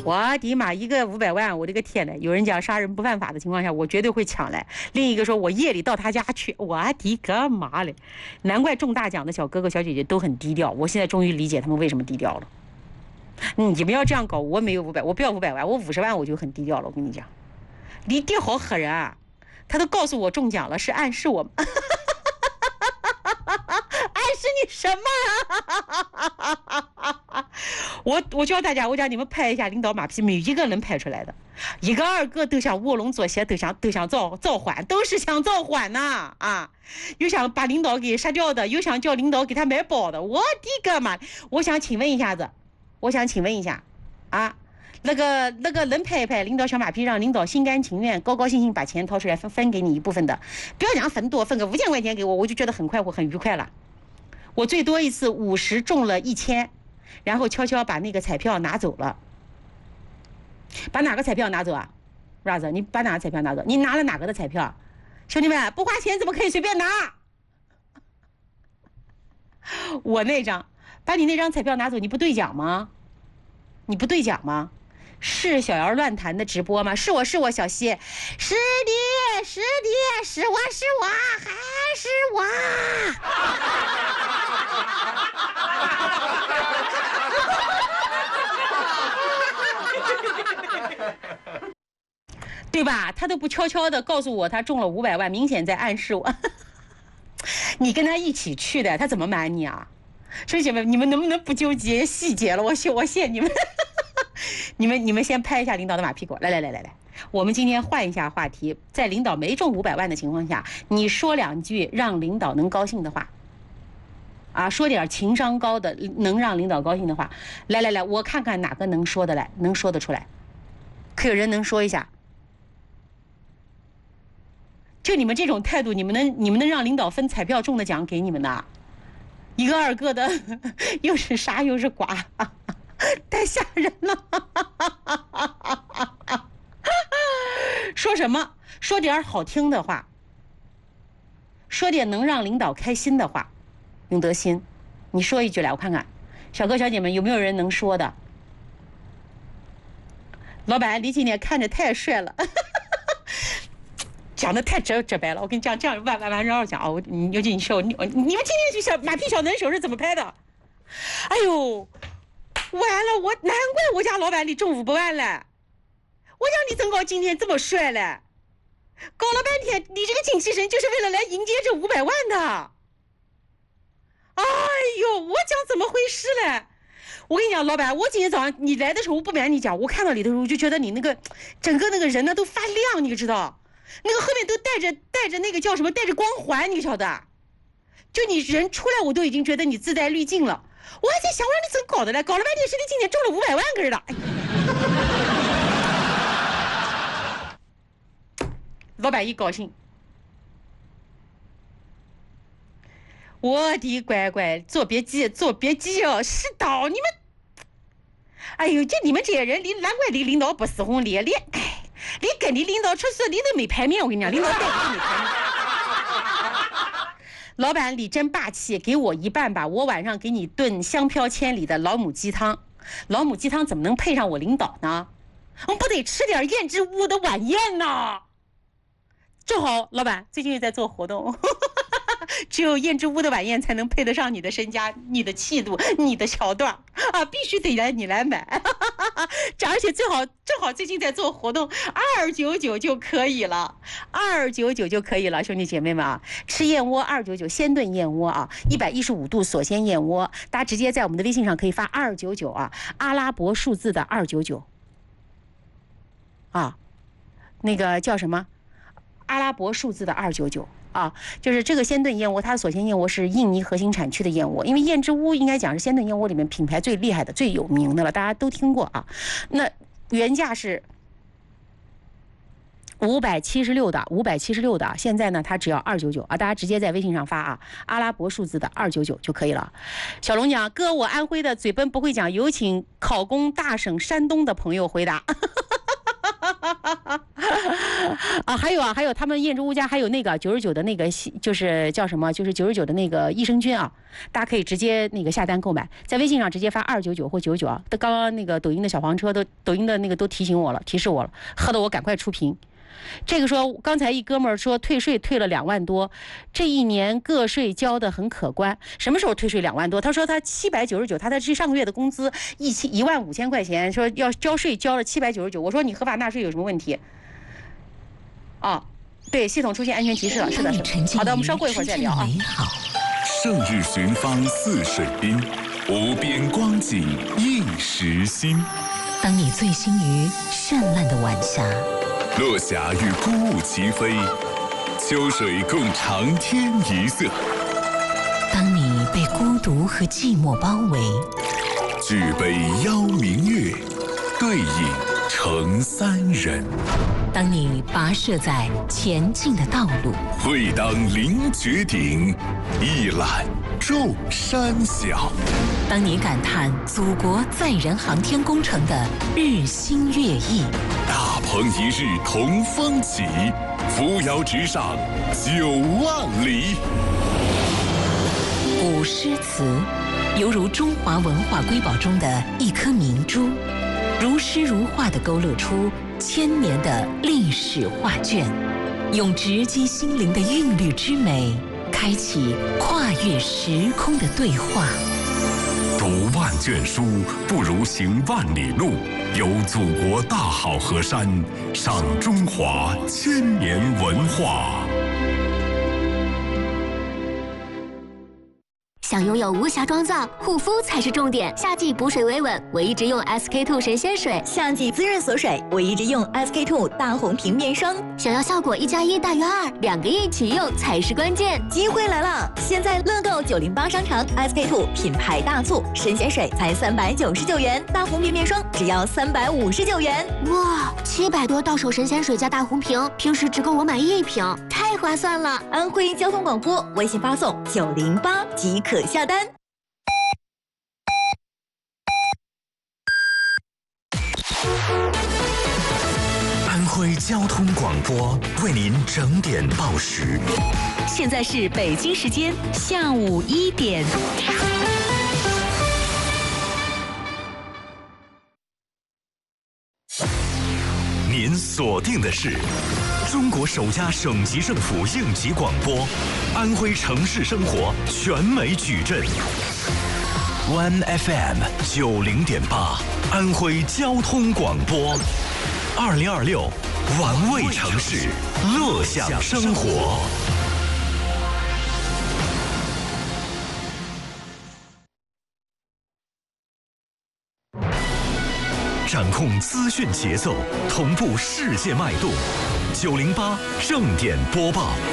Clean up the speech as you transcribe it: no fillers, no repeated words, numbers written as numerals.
我的妈，一个500万，我的个天呐！有人讲杀人不犯法的情况下，我绝对会抢来。另一个说我夜里到他家去，我的个妈嘞！难怪中大奖的小哥哥小姐姐都很低调。我现在终于理解他们为什么低调了。你们要这样搞，我没有500，我不要500万，我50万我就很低调了。我跟你讲，李弟好狠人啊！他都告诉我中奖了，是暗示我。暗示你什么啊？我教大家，我讲你们拍一下领导马屁，没有一个能拍出来的，一个二个都想卧龙坐歇，都想造反，都是想造反呐啊！又想把领导给杀掉的，又想叫领导给他买包的，我的个妈！我想请问一下啊，那个能拍一拍领导小马屁，让领导心甘情愿、高高兴兴把钱掏出来分给你一部分的，不要讲分多，分个5000块钱给我，我就觉得很快活、很愉快了。我最多一次50中了1000，然后悄悄把那个彩票拿走了。把哪个彩票拿走啊 ？Raza， 你把哪个彩票拿走？你拿了哪个的彩票？兄弟们，不花钱怎么可以随便拿？我那张，把你那张彩票拿走，你不兑奖吗？是小姚乱谈的直播吗？是我小西，是我，还是我。对吧？他都不悄悄的告诉我他中了500万，明显在暗示我。你跟他一起去的，他怎么瞒你啊？兄弟们，你们能不能不纠结细节了？我谢你们。你们先拍一下领导的马屁股，来，我们今天换一下话题，在领导没中500万的情况下，你说2句让领导能高兴的话，啊，说点情商高的能让领导高兴的话，来，我看看哪个能说得出来，可有人能说一下？就你们这种态度，你们能让领导分彩票中的奖给你们的？一个二个的，又是杀又是剐。太吓人了！说什么？说点好听的话，说点能让领导开心的话。永德心，你说一句来，我看看，小哥小姐们有没有人能说的？老板，你今天看着太帅了，讲的太直白了。我跟你讲，这样弯绕讲啊，你就进去说，你们今天去马屁小能手是怎么拍的？哎呦！完了，难怪我家老板你中500万了。我讲你怎搞今天这么帅了？搞了半天，你这个精气神就是为了来迎接这500万的。哎呦，我讲怎么回事了？我跟你讲，老板，我今天早上你来的时候，我不瞒你讲，我看到你的时候，我就觉得你那个整个那个人呢都发亮，你知道？那个后面都带着那个叫什么，带着光环，你晓得？就你人出来，我都已经觉得你自带滤镜了。我还在想，我让你怎么搞的嘞？搞了半天是你今年中了500万个人了。老板一高兴，我的乖，做别急哦，是的，你们，哎呦，这你们这些人，难怪你领导不是红脸，你跟你领导出事，你都没排面，我跟你讲，领导带你没排面。老板，你真霸气，给我一半吧，我晚上给你炖香飘千里的老母鸡汤。老母鸡汤怎么能配上我领导呢？我们不得吃点燕之屋的晚宴呢？正好，老板最近又在做活动，只有燕之屋的晚宴才能配得上你的身家、你的气度、你的桥段啊！必须得你来买，而且正好最近在做活动，299就可以了，299就可以了，兄弟姐妹们啊！吃燕窝299，鲜炖燕窝啊，115度锁鲜燕窝，大家直接在我们的微信上可以发299啊，阿拉伯数字的299啊，那个叫什么？阿拉伯数字的299啊，就是这个鲜炖燕窝，它的锁鲜燕窝是印尼核心产区的燕窝，因为燕之屋应该讲是鲜炖燕窝里面品牌最厉害的、最有名的了，大家都听过啊。那原价是576的，现在呢它只要299啊，大家直接在微信上发啊，阿拉伯数字的299就可以了。小龙讲，哥，我安徽的嘴笨不会讲，有请考公大省山东的朋友回答。 还有他们燕州屋家还有那个99的那个就是叫什么，就是99的那个益生菌啊，大家可以直接那个下单购买，在微信上直接发299或99啊。刚刚那个抖音的小黄车抖音的那个都提示我了，喝得我赶快出屏。这个说刚才一哥们儿说退税退了2万多，这一年个税交的很可观。什么时候退税2万多？他说他799，他的上个月的工资15000块钱，说要交税交了799。我说你合法纳税有什么问题？啊，对，系统出现安全提示了，是的。好的，我们稍过一会儿再聊啊。 胜日寻芳似水滨，无边光景映时心。 当你醉心于绚烂的晚霞， 落霞与孤鹜齐飞，秋水共长天一色。 当你被孤独和寂寞包围， 举杯邀明月，对影成三人。 当你跋涉在前进的道路， 会当凌绝顶，一览众山小。 当你感叹祖国载人航天工程的日新月异， 大鹏一日同风起，扶摇直上9万里。 古诗词犹如中华文化瑰宝中的一颗明珠，如诗如画地勾勒出1000年的历史画卷，用直击心灵的韵律之美，开启跨越时空的对话。 读万卷书，不如行万里路。游祖国大好河山，赏中华1000年文化。 想拥有无瑕妆造，护肤才是重点。夏季补水维稳，我一直用 SK-II 神仙水； 夏季滋润锁水，我一直用 SK-II 大红瓶面霜。 想要效果1+1大于2，2个一起用才是关键。 机会来了！现在乐购908商城 SK-II 品牌大促，神仙水才399元，大红瓶面霜只要359元。 哇，700多到手神仙水加大红瓶，平时只够我买1瓶，太划算了！ 安徽交通广播微信发送908即可下单。 安徽交通广播为您整点报时。 现在是北京时间下午1点。 您锁定的是中国首家省级政府应急广播，安徽城市生活全美矩阵。One FM 90.8，安徽交通广播，2026，玩味城市，乐享生活。掌控资讯节奏，同步世界脉动，908正点播报。